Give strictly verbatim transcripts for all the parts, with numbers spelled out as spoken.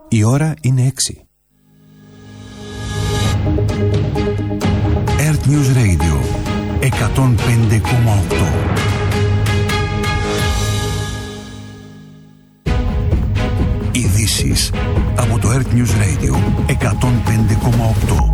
Η ώρα είναι έξι. Earth News Radio εκατόν πέντε κόμμα οκτώ. Ειδήσεις από το Earth News Radio εκατόν πέντε κόμμα οκτώ.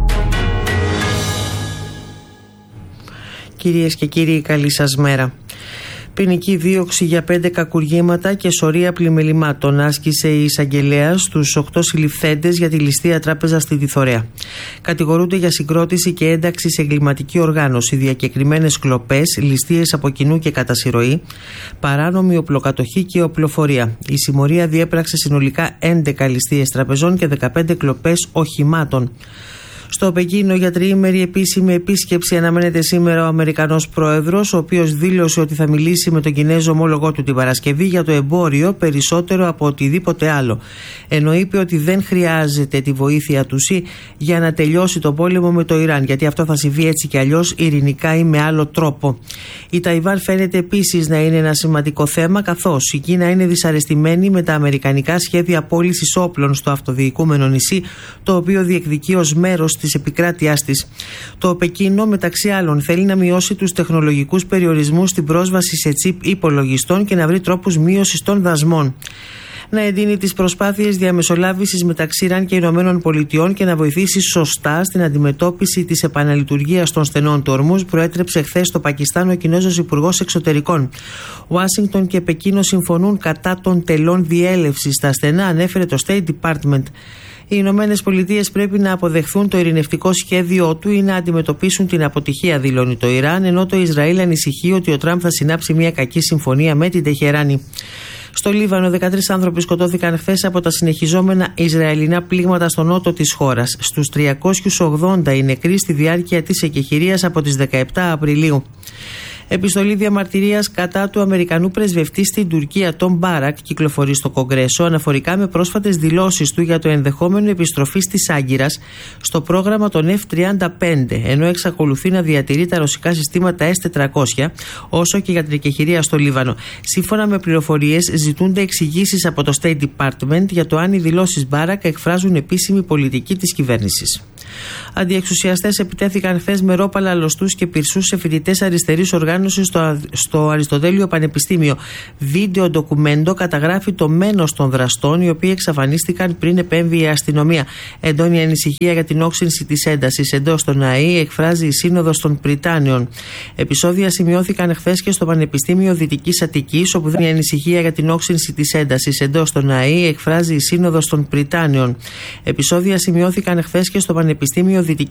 Κυρίες και κύριοι, καλή σας μέρα. Ποινική δίωξη για πέντε κακουργήματα και σωρία πλημελημάτων άσκησε η εισαγγελέας στους οκτώ συλληφθέντες για τη ληστεία τράπεζα στη Βυθωρέα. Κατηγορούνται για συγκρότηση και ένταξη σε εγκληματική οργάνωση, διακεκριμένες κλοπές, ληστείες από κοινού και κατά συρροή, παράνομη οπλοκατοχή και οπλοφορία. Η συμμορία διέπραξε συνολικά έντεκα ληστείες τραπεζών και δεκαπέντε κλοπές οχημάτων. Στο Πεκίνο, για τριήμερη επίσημη επίσκεψη αναμένεται σήμερα ο Αμερικανός Πρόεδρος, ο οποίος δήλωσε ότι θα μιλήσει με τον Κινέζο ομόλογό του την Παρασκευή για το εμπόριο περισσότερο από οτιδήποτε άλλο. Ενώ είπε ότι δεν χρειάζεται τη βοήθεια του ΣΥ για να τελειώσει το πόλεμο με το Ιράν, γιατί αυτό θα συμβεί έτσι κι αλλιώς ειρηνικά ή με άλλο τρόπο. Η Ταϊβάν φαίνεται επίσης να είναι ένα σημαντικό θέμα, καθώς η Κίνα είναι δυσαρεστημένη με τα αμερικανικά σχέδια πώλησης όπλων στο αυτοδιοικούμενο νησί, το οποίο διεκδικεί ως μέρος της επικράτειάς της. Το Πεκίνο, μεταξύ άλλων, θέλει να μειώσει τους τεχνολογικούς περιορισμούς στην πρόσβαση σε τσιπ υπολογιστών και να βρει τρόπους μείωσης των δασμών. Να εντείνει τις προσπάθειες διαμεσολάβησης μεταξύ Ιράν και Ηνωμένων Πολιτειών και να βοηθήσει σωστά στην αντιμετώπιση της επαναλειτουργίας των στενών του Ορμούζ, προέτρεψε χθες στο Πακιστάν ο Κινέζος Υπουργός Εξωτερικών. Ουάσιγκτον και Πεκίνο συμφωνούν κατά των τελών διέλευσης στα στενά, ανέφερε το State Department. Οι Ηνωμένες Πολιτείες πρέπει να αποδεχθούν το ειρηνευτικό σχέδιό του ή να αντιμετωπίσουν την αποτυχία, δηλώνει το Ιράν, ενώ το Ισραήλ ανησυχεί ότι ο Τραμπ θα συνάψει μια κακή συμφωνία με την Τεχεράνη. Στο Λίβανο, δεκατρείς άνθρωποι σκοτώθηκαν χθες από τα συνεχιζόμενα Ισραηλινά πλήγματα στο νότο της χώρας. Στους τριακόσιους ογδόντα οι νεκροί στη διάρκεια της εκεχηρίας από τις δεκαεπτά Απριλίου. Επιστολή διαμαρτυρίας κατά του Αμερικανού πρεσβευτή στην Τουρκία, τον Μπάρακ, κυκλοφορεί στο Κογκρέσο αναφορικά με πρόσφατες δηλώσεις του για το ενδεχόμενο επιστροφής της Άγκυρας στο πρόγραμμα των εφ τριάντα πέντε, ενώ εξακολουθεί να διατηρεί τα ρωσικά συστήματα ες τετρακόσια, όσο και για την εκεχηρία στο Λίβανο. Σύμφωνα με πληροφορίες, ζητούνται εξηγήσεις από το State Department για το αν οι δηλώσεις Μπάρακ εκφράζουν επίσημη πολιτική της κυβέρνησης. Αντιεξουσιαστές επιτέθηκαν χθες με ρόπαλα, αλωστούς και πυρσούς σε φοιτητές αριστερής οργάνωσης στο, στο Αριστοτέλειο Πανεπιστήμιο. Βίντεο ντοκουμέντο καταγράφει το μένος των δραστών, οι οποίοι εξαφανίστηκαν πριν επέμβει η αστυνομία. Εντόνια ανησυχία για την όξυνση της έντασης εντός των ΑΕΗ, εκφράζει η Σύνοδος των Πριτάνιων. Επεισόδια σημειώθηκαν χθες και στο Πανεπιστήμιο Δυτικής Αττικής, όπου δεν η ανησυχία για την όξυνση της έντασης εντός των ΑΕΗ, εκφράζει η Σύνοδος των Πριτάνιων. Επεισόδια σημειώθηκαν χθες και στο Πανεπιστήμιο Δυτικής